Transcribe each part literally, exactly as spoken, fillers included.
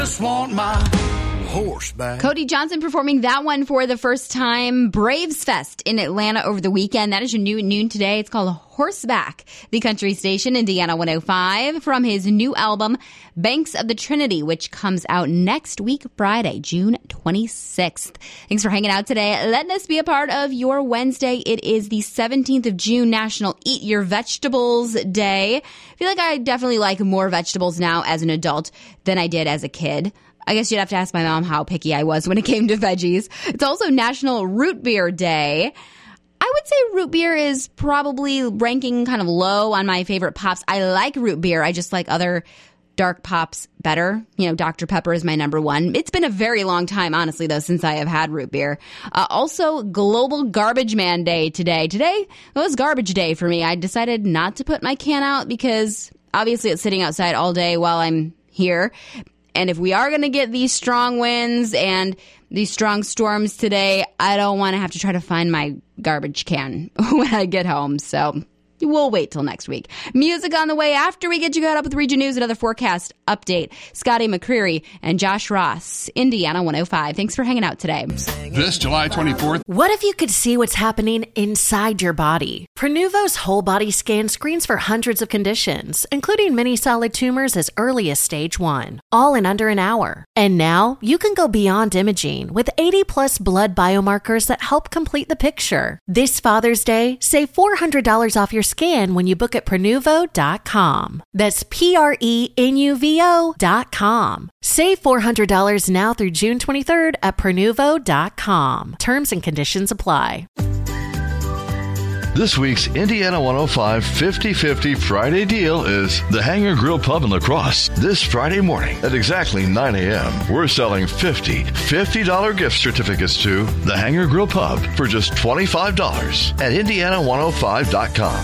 Just want my horseback. Cody Johnson performing that one for the first time. Braves Fest in Atlanta over the weekend. That is your new at noon today. It's called Horseback. The country station, Indiana one oh five, from his new album, Banks of the Trinity, which comes out next week, Friday, June twenty-sixth. Thanks for hanging out today. Letting us be a part of your Wednesday. It is the seventeenth of June, National Eat Your Vegetables Day. I feel like I definitely like more vegetables now as an adult than I did as a kid. I guess you'd have to ask my mom how picky I was when it came to veggies. It's also National Root Beer Day. I would say root beer is probably ranking kind of low on my favorite pops. I like root beer. I just like other dark pops better. You know, Doctor Pepper is my number one. It's been a very long time, honestly, though, since I have had root beer. Uh, also, Global Garbage Man Day today. Today was garbage day for me. I decided not to put my can out because obviously it's sitting outside all day while I'm here. And if we are going to get these strong winds and these strong storms today, I don't want to have to try to find my garbage can when I get home. So we'll wait till next week. Music on the way after we get you caught up with Region News. Another forecast update. Scotty McCreery and Josh Ross, Indiana one oh five. Thanks for hanging out today. This July twenty-fourth. What if you could see what's happening inside your body? Prenuvo's whole body scan screens for hundreds of conditions, including many solid tumors as early as stage one, all in under an hour. And now you can go beyond imaging with eighty plus blood biomarkers that help complete the picture. This Father's Day, save four hundred dollars off your scan when you book at Prenuvo dot com. That's P R E N U V O dot com. Save four hundred dollars now through June twenty-third at Prenuvo dot com. Terms and conditions apply. This week's Indiana one oh five fifty fifty Friday deal is the Hangar Grill Pub in La Crosse. This Friday morning at exactly nine a.m., we're selling fifty fifty dollars gift certificates to the Hangar Grill Pub for just twenty-five dollars at Indiana one oh five dot com.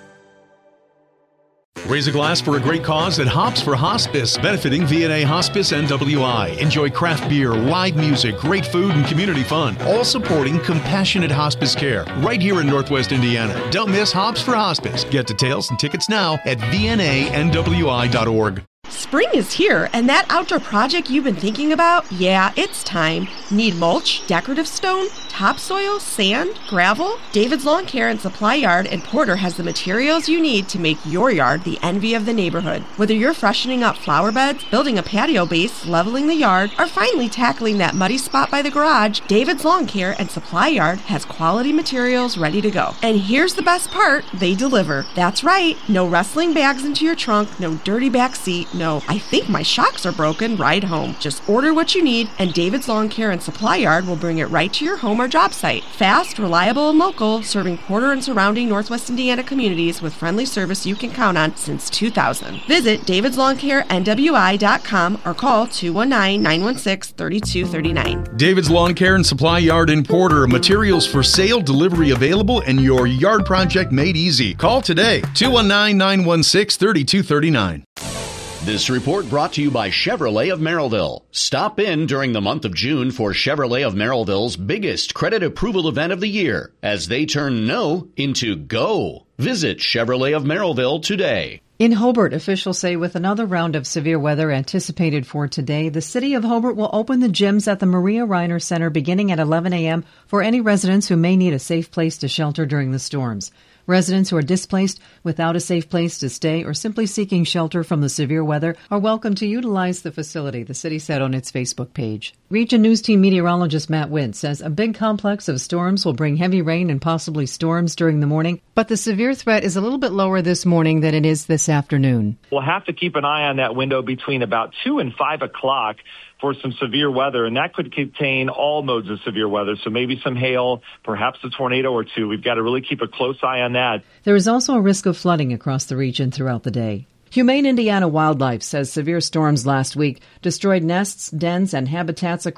Raise a glass for a great cause at Hops for Hospice, benefiting V N A Hospice N W I. Enjoy craft beer, live music, great food, and community fun, all supporting compassionate hospice care right here in Northwest Indiana. Don't miss Hops for Hospice. Get details and tickets now at V N A N W I dot org. Spring is here, and that outdoor project you've been thinking about, yeah, it's time. Need mulch, decorative stone, topsoil, sand, gravel? David's Lawn Care and Supply Yard in Porter has the materials you need to make your yard the envy of the neighborhood. Whether you're freshening up flower beds, building a patio base, leveling the yard, or finally tackling that muddy spot by the garage, David's Lawn Care and Supply Yard has quality materials ready to go. And here's the best part, they deliver. That's right, no wrestling bags into your trunk, no dirty back seat, no, I think my shocks are broken, ride home. Just order what you need, and David's Lawn Care and Supply Yard will bring it right to your home or job site. Fast, reliable, and local, serving Porter and surrounding Northwest Indiana communities with friendly service you can count on since two thousand. Visit davids lawn care N W I dot com or call two one nine, nine one six, three two three nine. David's Lawn Care and Supply Yard in Porter. Materials for sale, delivery available, and your yard project made easy. Call today, two one nine, nine one six, three two three nine. This report brought to you by Chevrolet of Merrillville. Stop in during the month of June for Chevrolet of Merrillville's biggest credit approval event of the year as they turn no into go. Visit Chevrolet of Merrillville today. In Hobart, officials say with another round of severe weather anticipated for today, the city of Hobart will open the gyms at the Maria Reiner Center beginning at eleven a.m. for any residents who may need a safe place to shelter during the storms. Residents who are displaced without a safe place to stay or simply seeking shelter from the severe weather are welcome to utilize the facility, the city said on its Facebook page. Region News Team meteorologist Matt Witt says a big complex of storms will bring heavy rain and possibly storms during the morning, but the severe threat is a little bit lower this morning than it is this afternoon. We'll have to keep an eye on that window between about two and five o'clock for some severe weather, and that could contain all modes of severe weather, so maybe some hail, perhaps a tornado or two. We've got to really keep a close eye on that. There is also a risk of flooding across the region throughout the day. Humane Indiana Wildlife says severe storms last week destroyed nests, dens, and habitats across